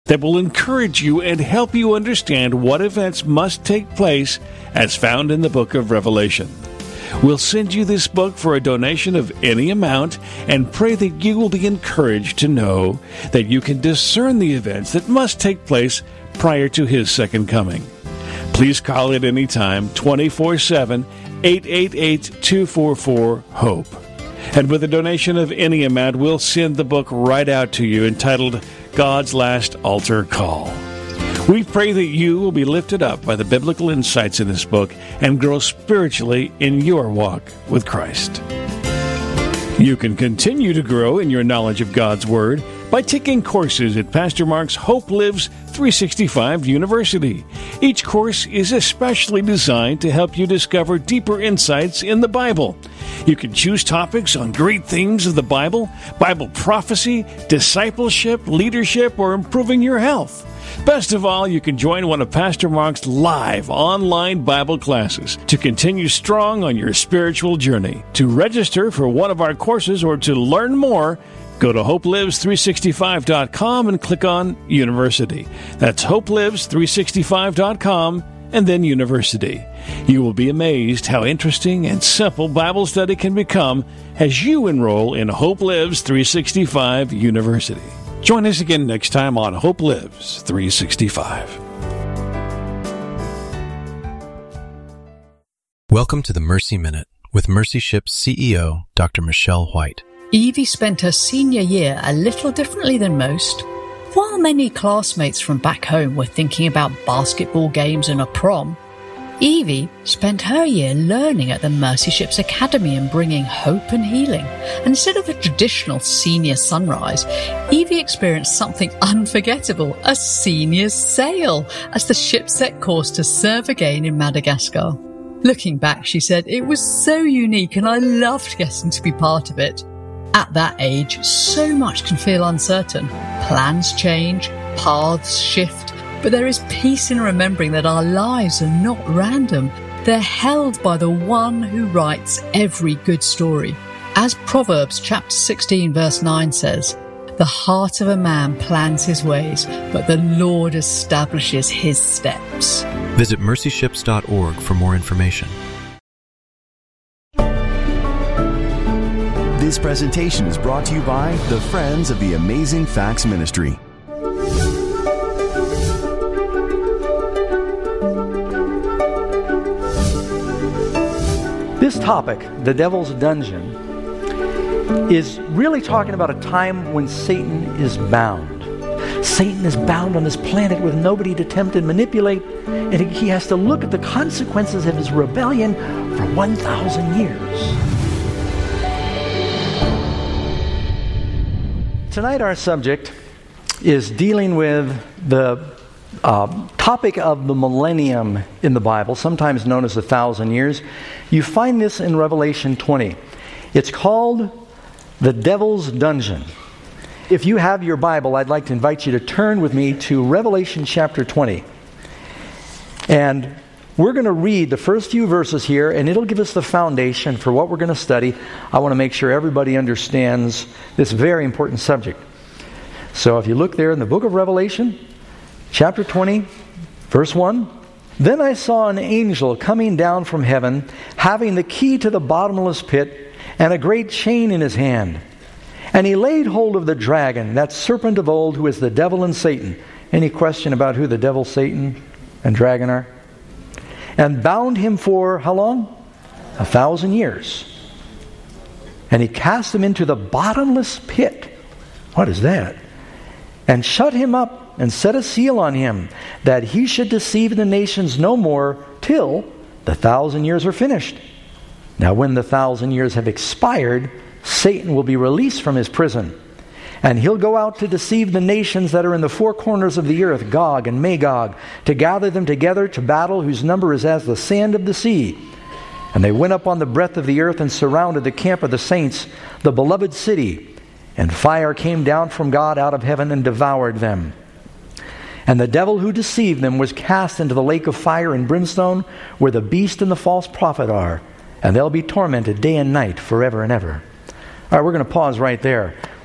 that will encourage you and help you understand what events must take place as found in the book of Revelation. We'll send you this book for a donation of any amount and pray that you will be encouraged to know that you can discern the events that must take place prior to His second coming. Please call at any time, 24/7, 888-244-HOPE. And with a donation of any amount, we'll send the book right out to you entitled God's Last Altar Call. We pray that you will be lifted up by the biblical insights in this book and grow spiritually in your walk with Christ. You can continue to grow in your knowledge of God's Word by taking courses at Pastor Mark's Hope Lives 365 University. Each course is especially designed to help you discover deeper insights in the Bible. You can choose topics on great themes of the Bible, Bible prophecy, discipleship, leadership, or improving your health. Best of all, you can join one of Pastor Mark's live online Bible classes to continue strong on your spiritual journey. To register for one of our courses or to learn more, go to hopelives365.com and click on University. That's hopelives365.com and then University. You will be amazed how interesting and simple Bible study can become as you enroll in Hope Lives 365 University. Join us again next time on Hope Lives 365. Welcome to the Mercy Minute with Mercy Ship's CEO, Dr. Michelle White. Evie spent her senior year a little differently than most. While many classmates from back home were thinking about basketball games and a prom, Evie spent her year learning at the Mercy Ships Academy and bringing hope and healing. And instead of a traditional senior sunrise, Evie experienced something unforgettable, a senior sail, as the ship set course to serve again in Madagascar. Looking back, she said, it was so unique and I loved getting to be part of it. At that age, so much can feel uncertain. Plans change, paths shift, but there is peace in remembering that our lives are not random. They're held by the one who writes every good story. As Proverbs chapter 16 verse 9 says, the heart of a man plans his ways, but the Lord establishes his steps. Visit mercyships.org for more information. This presentation is brought to you by the Friends of the Amazing Facts Ministry. This topic, the Devil's Dungeon, is really talking about a time when Satan is bound. Satan is bound on this planet with nobody to tempt and manipulate, and he has to look at the consequences of his rebellion for 1,000 years. Tonight our subject is dealing with the topic of the millennium in the Bible, sometimes known as 1,000 years. You find this in Revelation 20. It's called the Devil's Dungeon. If you have your Bible, I'd like to invite you to turn with me to Revelation chapter 20. And we're going to read the first few verses here, and it'll give us the foundation for what we're going to study. I want to make sure everybody understands this very important subject. So if you look there in the book of Revelation, chapter 20, verse 1, Then I saw an angel coming down from heaven, having the key to the bottomless pit, and a great chain in his hand. And he laid hold of the dragon, that serpent of old, who is the devil and Satan. Any question about who the devil, Satan, and dragon are? And bound him for, how long? 1,000 years. And he cast him into the bottomless pit. What is that? And shut him up, and set a seal on him, that he should deceive the nations no more, till the 1,000 years are finished. Now when the 1,000 years have expired, Satan will be released from his prison, and he'll go out to deceive the nations that are in the four corners of the earth, Gog and Magog, to gather them together to battle, whose number is as the sand of the sea. And they went up on the breadth of the earth and surrounded the camp of the saints, the beloved city. And fire came down from God out of heaven and devoured them. And the devil who deceived them was cast into the lake of fire and brimstone, where the beast and the false prophet are. And they'll be tormented day and night forever and ever. All right, we're going to pause right there.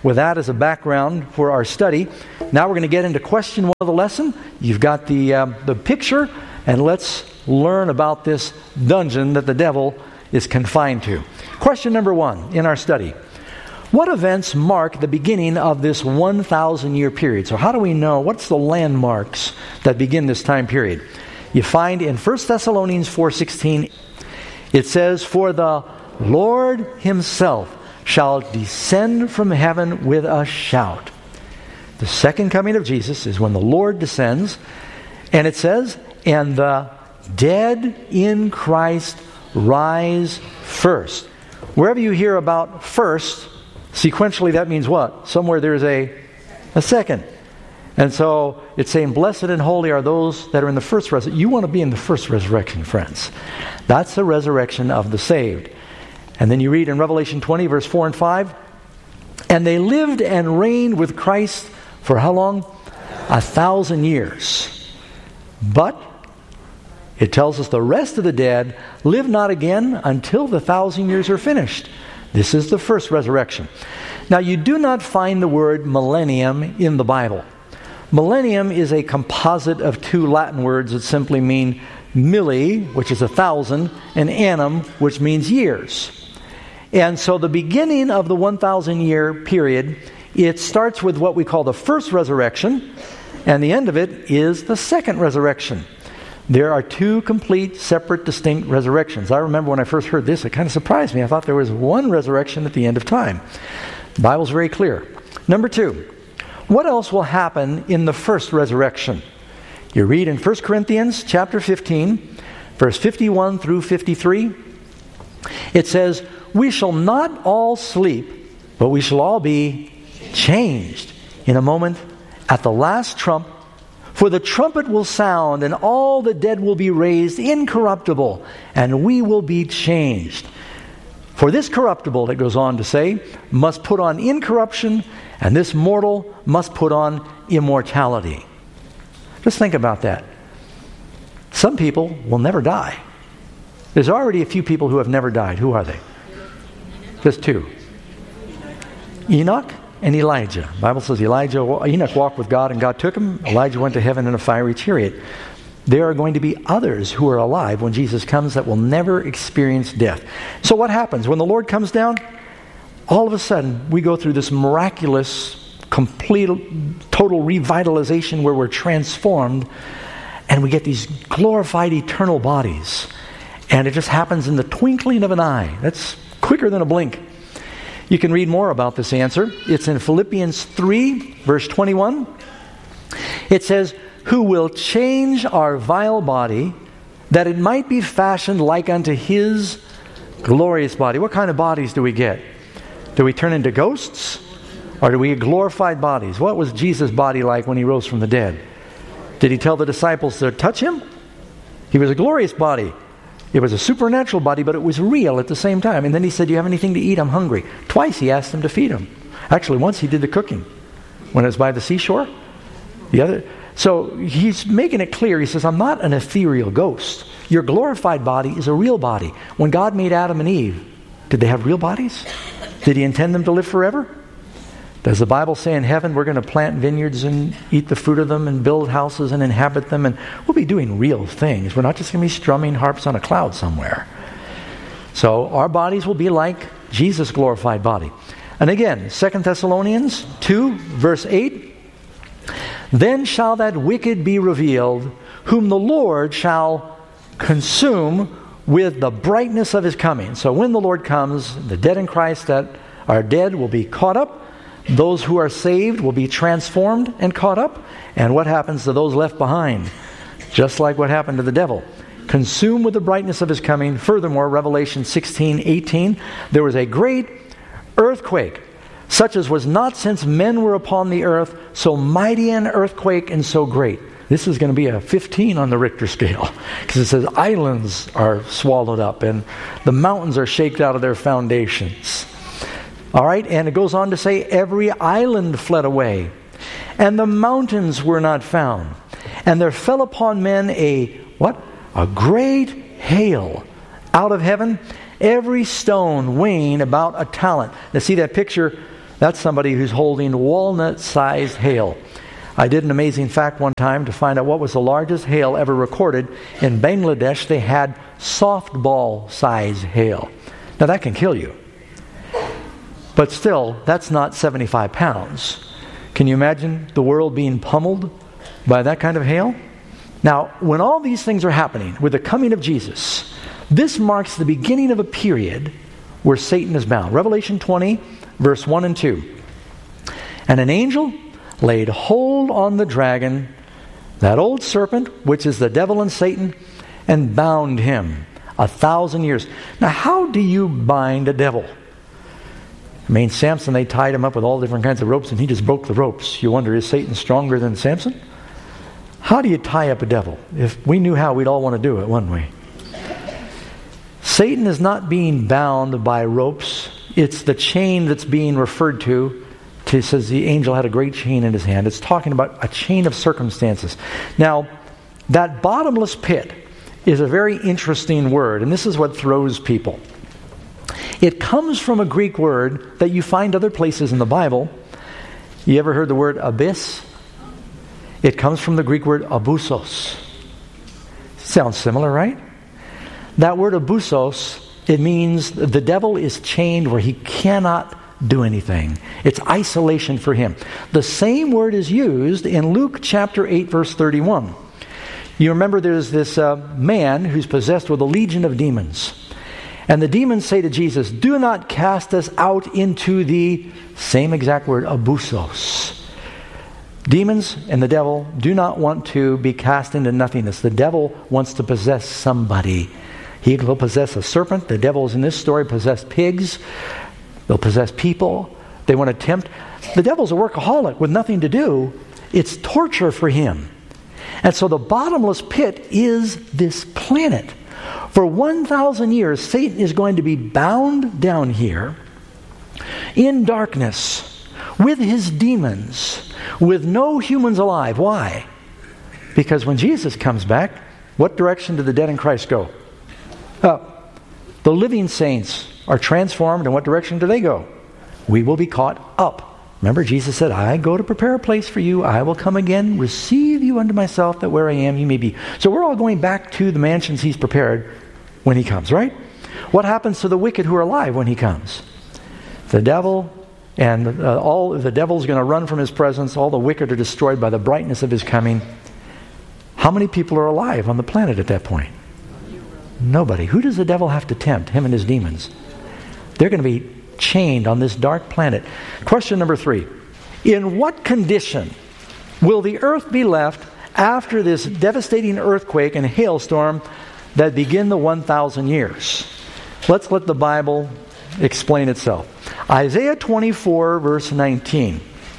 with that as a background for our study, now we're going to get into question 1 of the lesson. You've got the picture, and let's learn about this dungeon that the devil is confined to. Question number 1 in our study. What events mark the beginning of this 1,000-year period? So how do we know? What's the landmarks that begin this time period? You find in 1 Thessalonians 4:16, it says, "For the Lord himself shall descend from heaven with a shout." The second coming of Jesus is when the Lord descends. And it says, "And the dead in Christ rise first." Wherever you hear about first, sequentially that means what? Somewhere there's a second. And so it's saying, "Blessed and holy are those that are in the first resurrection." You want to be in the first resurrection, friends. That's the resurrection of the saved. And then you read in Revelation 20, verse 4 and 5, "And they lived and reigned with Christ for how long? 1,000 years. But," it tells us, "the rest of the dead live not again until the 1,000 years are finished." This is the first resurrection. Now, you do not find the word millennium in the Bible. Millennium is a composite of 2 Latin words that simply mean milli, which is 1,000, and annum, which means years. And so the beginning of the 1,000-year period, it starts with what we call the first resurrection, and the end of it is the second resurrection. There are 2 complete, separate, distinct resurrections. I remember when I first heard this, it kind of surprised me. I thought there was one resurrection at the end of time. The Bible's very clear. Number 2, what else will happen in the first resurrection? You read in 1 Corinthians chapter 15, verse 51 through 53. It says, "We shall not all sleep, but we shall all be changed in a moment at the last trump. For the trumpet will sound, and all the dead will be raised incorruptible, and we will be changed. For this corruptible," it goes on to say, "must put on incorruption, and this mortal must put on immortality." Just think about that. Some people will never die. There's already a few people who have never died. Who are they? Just 2. Enoch and Elijah. The Bible says Enoch walked with God and God took him. Elijah went to heaven in a fiery chariot. There are going to be others who are alive when Jesus comes that will never experience death. So what happens? When the Lord comes down, all of a sudden we go through this miraculous, complete, total revitalization where we're transformed and we get these glorified eternal bodies. And it just happens in the twinkling of an eye. That's quicker than a blink. You can read more about this answer. It's in Philippians 3, verse 21. It says, "Who will change our vile body, that it might be fashioned like unto his glorious body." What kind of bodies do we get? Do we turn into ghosts? Or do we get glorified bodies? What was Jesus' body like when he rose from the dead? Did he tell the disciples to touch him? He was a glorious body. It was a supernatural body, but it was real at the same time. And then he said, "Do you have anything to eat? I'm hungry." Twice he asked them to feed him. Actually, once he did the cooking. When it was by the seashore. So he's making it clear. He says, "I'm not an ethereal ghost. Your glorified body is a real body." When God made Adam and Eve, did they have real bodies? Did he intend them to live forever? Does the Bible say in heaven we're going to plant vineyards and eat the fruit of them and build houses and inhabit them, and we'll be doing real things? We're not just going to be strumming harps on a cloud somewhere. So our bodies will be like Jesus' glorified body. And again, 2 Thessalonians 2, verse 8, "Then shall that wicked be revealed, whom the Lord shall consume with the brightness of his coming." So when the Lord comes, the dead in Christ that are dead will be caught up. Those who are saved will be transformed and caught up. And what happens to those left behind? Just like what happened to the devil. Consumed with the brightness of his coming. Furthermore, Revelation 16:18, "There was a great earthquake, such as was not since men were upon the earth, so mighty an earthquake and so great." This is going to be a 15 on the Richter scale, because it says islands are swallowed up and the mountains are shaken out of their foundations. All right, and it goes on to say, "Every island fled away, and the mountains were not found. And there fell upon men a great hail out of heaven, every stone weighing about a talent." Now see that picture That's somebody who's holding walnut-sized hail. I did an amazing fact one time to find out what was the largest hail ever recorded. In Bangladesh, they had softball-sized hail. Now, that can kill you. But still, that's not 75 pounds. Can you imagine the world being pummeled by that kind of hail? Now, when all these things are happening with the coming of Jesus, this marks the beginning of a period where Satan is bound. Revelation 20, verse 1 and 2. And an angel laid hold on the dragon, that old serpent, which is the devil and Satan, and bound him 1,000 years. Now, how do you bind a devil? I mean, Samson, they tied him up with all different kinds of ropes, and he just broke the ropes. You wonder, is Satan stronger than Samson? How do you tie up a devil? If we knew how, we'd all want to do it, wouldn't we? Satan is not being bound by ropes. It's the chain that's being referred to. It says the angel had a great chain in his hand. It's talking about a chain of circumstances. Now, that bottomless pit is a very interesting word, and this is what throws people. It comes from a Greek word that you find other places in the Bible. You ever heard the word abyss? It comes from the Greek word abusos. Sounds similar, right? That word abusos, it means the devil is chained where he cannot do anything. It's isolation for him. The same word is used in Luke chapter 8, verse 31. You remember there's this man who's possessed with a legion of demons. And the demons say to Jesus, do not cast us out into the same exact word, abusos. Demons and the devil do not want to be cast into nothingness. The devil wants to possess somebody. He will possess a serpent. The devils in this story possess pigs. They'll possess people. They want to tempt. The devil's a workaholic with nothing to do. It's torture for him. And so the bottomless pit is this planet. For 1,000 years, Satan is going to be bound down here in darkness with his demons, with no humans alive. Why? Because when Jesus comes back, what direction do the dead in Christ go? Up. The living saints are transformed, and what direction do they go? We will be caught up. Remember, Jesus said, I go to prepare a place for you. I will come again, receive you unto myself, that where I am you may be. So we're all going back to the mansions he's prepared when he comes, right? What happens to the wicked who are alive when he comes? The devil and all the devil's going to run from his presence. All the wicked are destroyed by the brightness of his coming. How many people are alive on the planet at that point? Nobody. Who does the devil have to tempt? Him and his demons. They're going to be chained on this dark planet. Question number 3. In what condition will the earth be left after this devastating earthquake and hailstorm that begin the 1,000 years? Let's let the Bible explain itself. Isaiah 24, verse 19.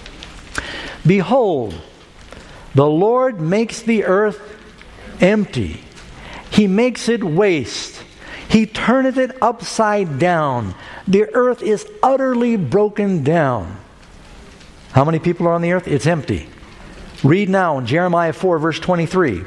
Behold, the Lord makes the earth empty. He makes it waste. He turneth it upside down. The earth is utterly broken down. How many people are on the earth? It's empty. Read now in Jeremiah 4, verse 23.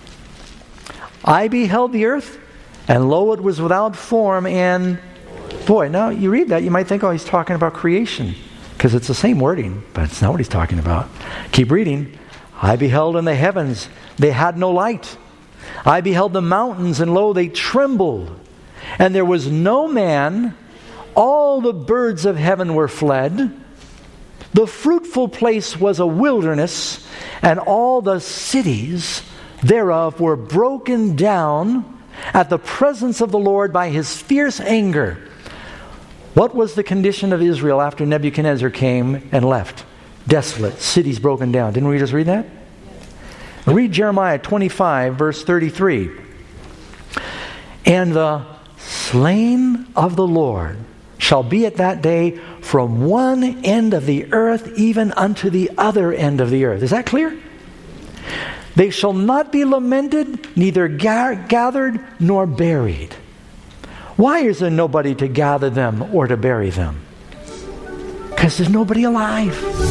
I beheld the earth, and lo, it was without form and... Boy, now you read that, you might think, oh, he's talking about creation, because it's the same wording, but it's not what he's talking about. Keep reading. I beheld in the heavens, they had no light. I beheld the mountains, and lo, they trembled. And there was no man. All the birds of heaven were fled. The fruitful place was a wilderness, and all the cities thereof were broken down at the presence of the Lord by his fierce anger. What was the condition of Israel after Nebuchadnezzar came and left? Desolate, cities broken down. Didn't we just read that? Read Jeremiah 25, verse 33. And the slain of the Lord shall be at that day from one end of the earth even unto the other end of the earth. Is that clear? They shall not be lamented, neither gathered nor buried. Why is there nobody to gather them or to bury them? Because there's nobody alive.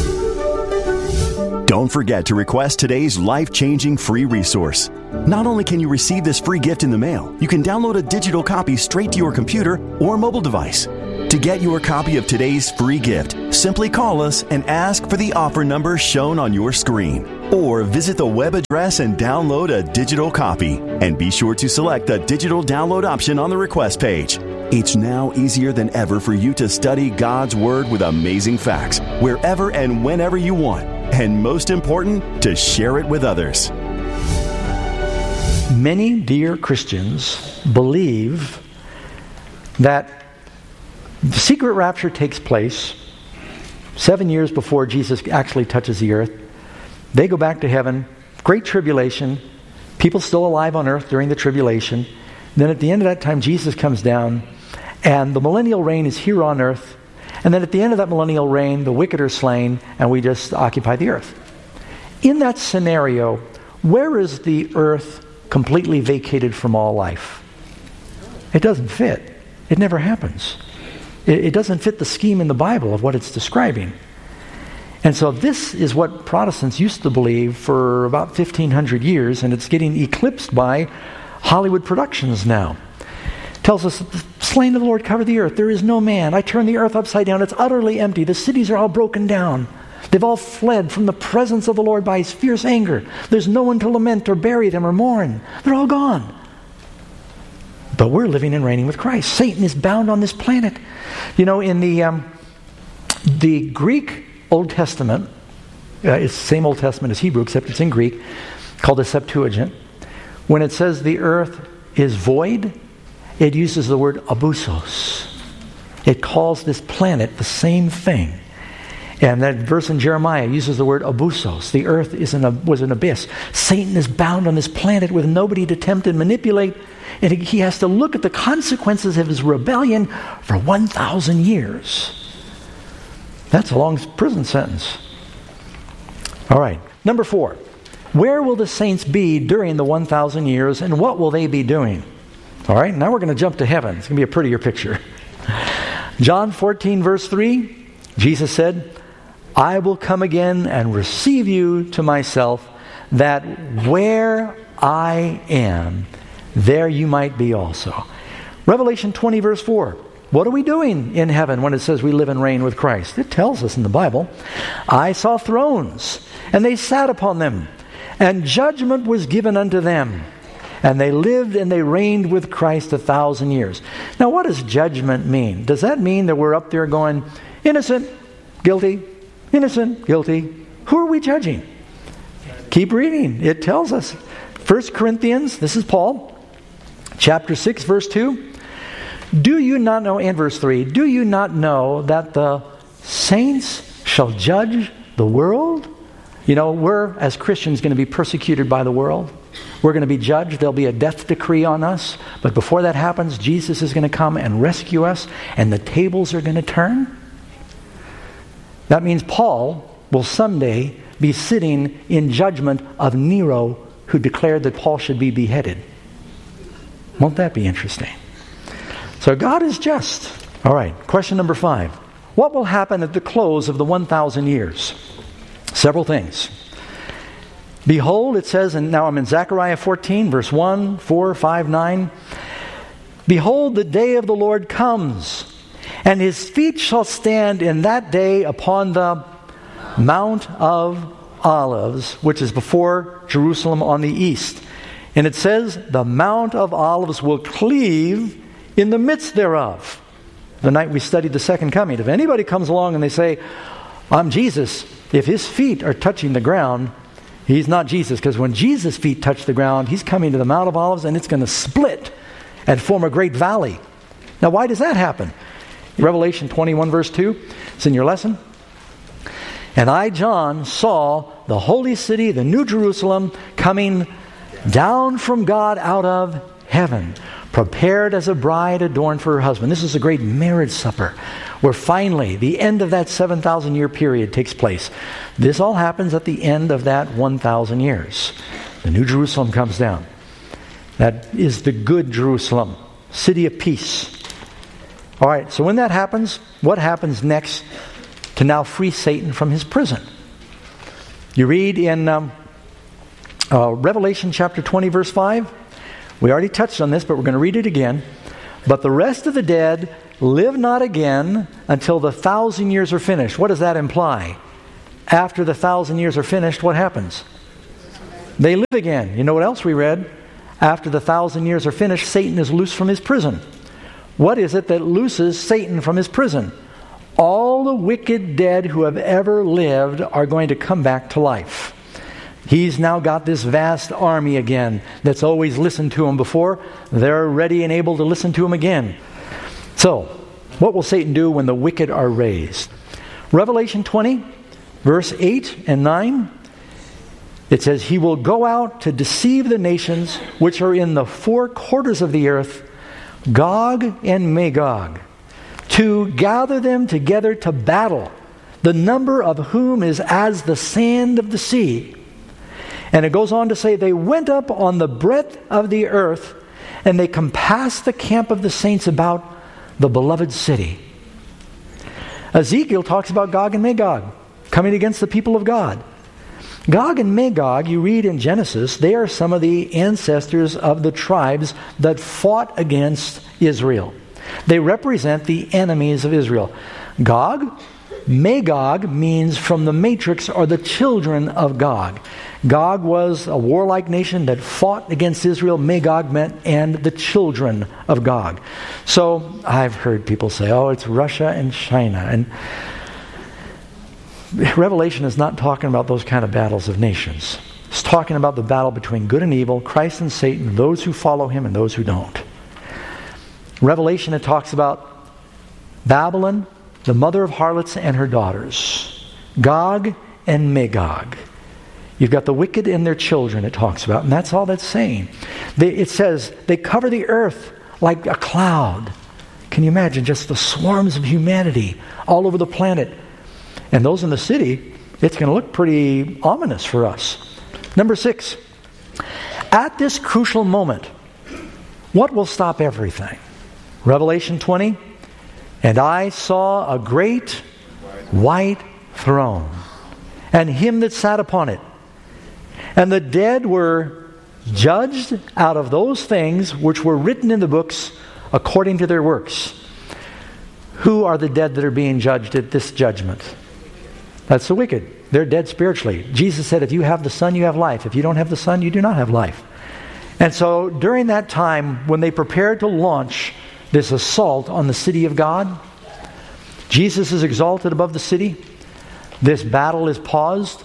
Don't forget to request today's life-changing free resource. Not only can you receive this free gift in the mail, you can download a digital copy straight to your computer or mobile device. To get your copy of today's free gift, simply call us and ask for the offer number shown on your screen. Or visit the web address and download a digital copy. And be sure to select the digital download option on the request page. It's now easier than ever for you to study God's Word with amazing facts, wherever and whenever you want. And most important, to share it with others. Many dear Christians believe that the secret rapture takes place 7 years before Jesus actually touches the earth. They go back to heaven, great tribulation, people still alive on earth during the tribulation. Then at the end of that time, Jesus comes down, and the millennial reign is here on earth. And then at the end of that millennial reign, the wicked are slain, and we just occupy the earth. In that scenario, where is the earth completely vacated from all life? It doesn't fit. It never happens. It doesn't fit the scheme in the Bible of what it's describing. And so this is what Protestants used to believe for about 1,500 years, and it's getting eclipsed by Hollywood productions now. It tells us that the slain of the Lord cover the earth. There is no man. I turn the earth upside down. It's utterly empty. The cities are all broken down. They've all fled from the presence of the Lord by His fierce anger. There's no one to lament or bury them or mourn. They're all gone. But we're living and reigning with Christ. Satan is bound on this planet. You know, in the Greek Old Testament, it's the same Old Testament as Hebrew, except it's in Greek, called the Septuagint. When it says the earth is void, it uses the word abusos. It calls this planet the same thing. And that verse in Jeremiah uses the word abusos. The earth was an abyss. Satan is bound on this planet with nobody to tempt and manipulate. And he has to look at the consequences of his rebellion for 1,000 years. That's a long prison sentence. All right, number 4. Where will the saints be during the 1,000 years, and what will they be doing? All right, now we're going to jump to heaven. It's going to be a prettier picture. John 14, verse 3, Jesus said, I will come again and receive you to myself, that where I am, there you might be also. Revelation 20, verse 4. What are we doing in heaven when it says we live and reign with Christ? It tells us in the Bible. I saw thrones, and they sat upon them, and judgment was given unto them. And they lived and they reigned with Christ 1,000 years. Now, what does judgment mean? Does that mean that we're up there going, innocent, guilty, innocent, guilty? Who are we judging? Keep reading. It tells us. 1 Corinthians, this is Paul, chapter 6, verse 2. Do you not know, and verse 3, do you not know that the saints shall judge the world? You know, we're, as Christians, going to be persecuted by the world. We're going to be judged. There'll be a death decree on us. But before that happens, Jesus is going to come and rescue us, and the tables are going to turn. That means Paul will someday be sitting in judgment of Nero, who declared that Paul should be beheaded. Won't that be interesting? So God is just. All right, question number 5. What will happen at the close of the 1,000 years? Several things. Behold, it says, and now I'm in Zechariah 14, verse 1, 4, 5, 9. Behold, the day of the Lord comes, and His feet shall stand in that day upon the Mount of Olives, which is before Jerusalem on the east. And it says, the Mount of Olives will cleave in the midst thereof. The night we studied the second coming. If anybody comes along and they say, I'm Jesus, if his feet are touching the ground, he's not Jesus. Because when Jesus' feet touch the ground, He's coming to the Mount of Olives, and it's going to split and form a great valley. Now, why does that happen? Revelation 21, verse 2. It's in your lesson. And I, John, saw the holy city, the New Jerusalem, coming down from God out of heaven, prepared as a bride adorned for her husband. This is a great marriage supper, where finally the end of that 7,000-year period takes place. This all happens at the end of that 1,000 years. The New Jerusalem comes down. That is the good Jerusalem, city of peace. All right, so when that happens, what happens next to now free Satan from his prison? You read in Revelation chapter 20, verse 5. We already touched on this, but we're going to read it again. But the rest of the dead live not again until the 1,000 years are finished. What does that imply? After the 1,000 years are finished, what happens? They live again. You know what else we read? After the 1,000 years are finished, Satan is loosed from his prison. What is it that looses Satan from his prison? All the wicked dead who have ever lived are going to come back to life. He's now got this vast army again that's always listened to him before. They're ready and able to listen to him again. So, what will Satan do when the wicked are raised? Revelation 20, verse 8 and 9, it says, He will go out to deceive the nations which are in the four quarters of the earth, Gog and Magog, to gather them together to battle, the number of whom is as the sand of the sea. And it goes on to say, they went up on the breadth of the earth, and they compassed the camp of the saints about the beloved city. Ezekiel talks about Gog and Magog coming against the people of God. Gog and Magog, you read in Genesis, they are some of the ancestors of the tribes that fought against Israel. They represent the enemies of Israel. Gog, Magog means from the matrix, or the children of Gog. Gog was a warlike nation that fought against Israel. Magog meant, and the children of Gog. So I've heard people say, oh, it's Russia and China. And Revelation is not talking about those kind of battles of nations. It's talking about the battle between good and evil, Christ and Satan, those who follow him and those who don't. Revelation, it talks about Babylon, the mother of harlots, and her daughters. Gog and Magog. You've got the wicked and their children, it talks about, and that's all that's saying. It says they cover the earth like a cloud. Can you imagine just the swarms of humanity all over the planet? And those in the city, it's going to look pretty ominous for us. Number 6, at this crucial moment, what will stop everything? Revelation 20, and I saw a great white throne, and him that sat upon it. And the dead were judged out of those things which were written in the books according to their works. Who are the dead that are being judged at this judgment? That's the wicked. They're dead spiritually. Jesus said, if you have the Son, you have life. If you don't have the Son, you do not have life. And so during that time, when they prepared to launch this assault on the city of God, Jesus is exalted above the city. This battle is paused.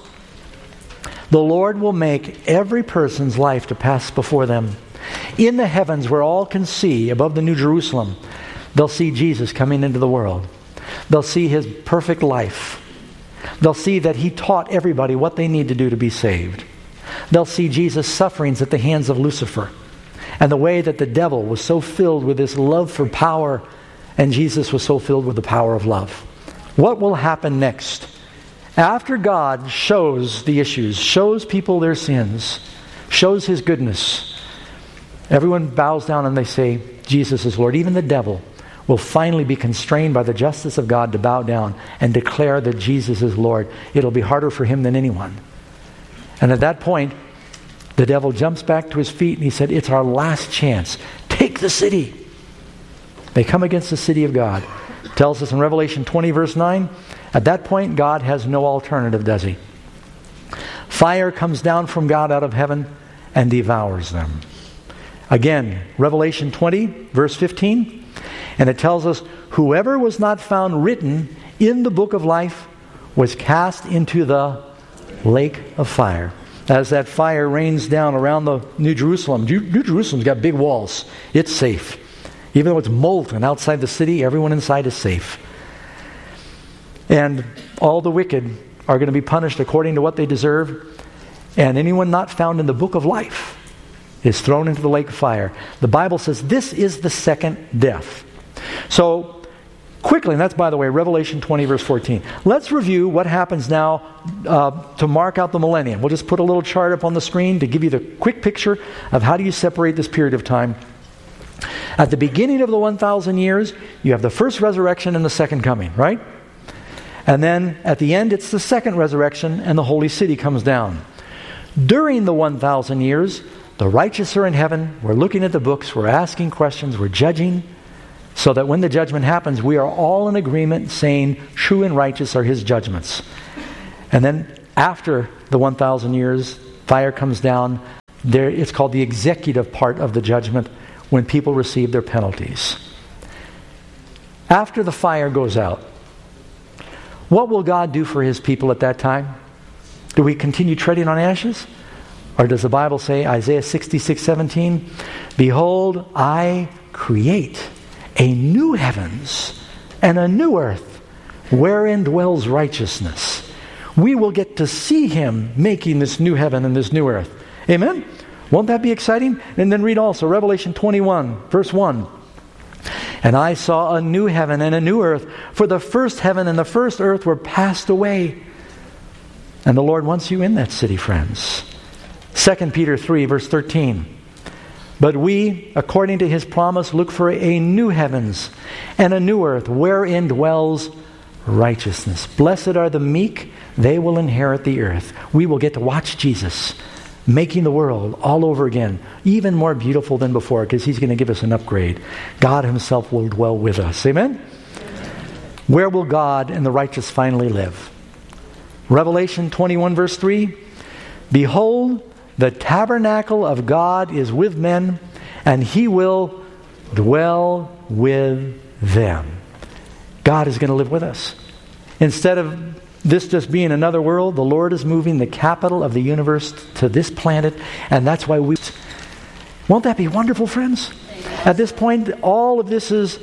The Lord will make every person's life to pass before them. In the heavens, where all can see, above the New Jerusalem, they'll see Jesus coming into the world. They'll see his perfect life. They'll see that he taught everybody what they need to do to be saved. They'll see Jesus' sufferings at the hands of Lucifer, and the way that the devil was so filled with this love for power, and Jesus was so filled with the power of love. What will happen next? After God shows the issues, shows people their sins, shows his goodness, everyone bows down and they say, Jesus is Lord. Even the devil will finally be constrained by the justice of God to bow down and declare that Jesus is Lord. It'll be harder for him than anyone. And at that point, the devil jumps back to his feet and he said, it's our last chance. Take the city. They come against the city of God. It tells us in Revelation 20 verse 9, at that point, God has no alternative, does he? Fire comes down from God out of heaven and devours them. Again, Revelation 20, verse 15, and it tells us, whoever was not found written in the book of life was cast into the lake of fire. As that fire rains down around the New Jerusalem. New Jerusalem's got big walls. It's safe. Even though it's molten outside the city, everyone inside is safe. And all the wicked are going to be punished according to what they deserve. And anyone not found in the book of life is thrown into the lake of fire. The Bible says this is the second death. So, quickly, and that's, by the way, Revelation 20, verse 14. Let's review what happens now to mark out the millennium. We'll just put a little chart up on the screen to give you the quick picture of how do you separate this period of time. At the beginning of the 1,000 years, you have the first resurrection and the second coming, right? And then at the end, it's the second resurrection and the holy city comes down. During the 1,000 years, the righteous are in heaven. We're looking at the books. We're asking questions. We're judging. so that when the judgment happens, we are all in agreement saying true and righteous are his judgments. And then after the 1,000 years, fire comes down. There, it's called the executive part of the judgment, when people receive their penalties. After the fire goes out, what will God do for his people at that time? Do we continue treading on ashes? Or does the Bible say, Isaiah 66:17, behold, I create a new heavens and a new earth wherein dwells righteousness. We will get to see him making this new heaven and this new earth. Amen? Won't that be exciting? And then read also Revelation 21, verse 1. And I saw a new heaven and a new earth, for the first heaven and the first earth were passed away. And the Lord wants you in that city, friends. 2 Peter 3, verse 13. But we, according to his promise, look for a new heavens and a new earth, wherein dwells righteousness. Blessed are the meek, they will inherit the earth. We will get to watch Jesus making the world all over again, even more beautiful than before, because he's going to give us an upgrade. God himself will dwell with us. Amen? Where will God and the righteous finally live? Revelation 21, verse 3. Behold, the tabernacle of God is with men, and he will dwell with them. God is going to live with us. Instead of this just being another world, the Lord is moving the capital of the universe to this planet, and that's why we... Won't that be wonderful, friends? At this point, all of this is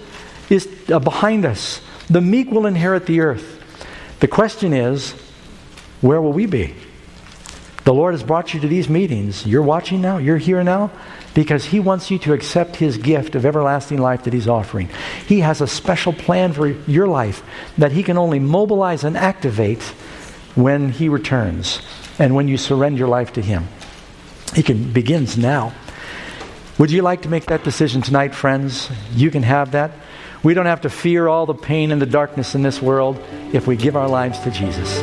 behind us. The meek will inherit the earth. The question is, where will we be? The Lord has brought you to these meetings. You're watching now, you're here now, because he wants you to accept his gift of everlasting life that he's offering. He has a special plan for your life that he can only mobilize and activate when he returns and when you surrender your life to him. Begins now. Would you like to make that decision tonight, friends? You can have that. We don't have to fear all the pain and the darkness in this world if we give our lives to Jesus.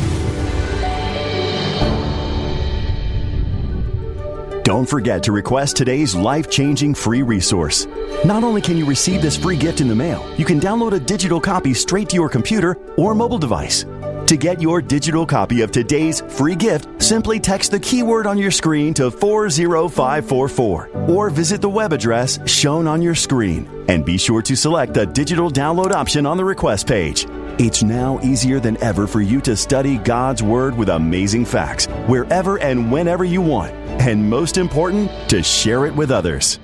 Don't forget to request today's life-changing free resource. Not only can you receive this free gift in the mail, you can download a digital copy straight to your computer or mobile device. To get your digital copy of today's free gift, simply text the keyword on your screen to 40544 or visit the web address shown on your screen. And be sure to select the digital download option on the request page. It's now easier than ever for you to study God's Word with amazing facts wherever and whenever you want. And most important, to share it with others.